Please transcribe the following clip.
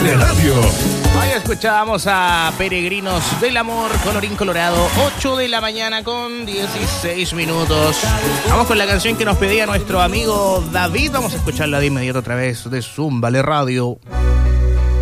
Vale Radio. Hoy escuchábamos a Peregrinos del Amor, colorín colorado, 8 de la mañana con 16 minutos. Vamos con la canción que nos pedía nuestro amigo David. Vamos a escucharla de inmediato a través de Zoom, Vale Radio.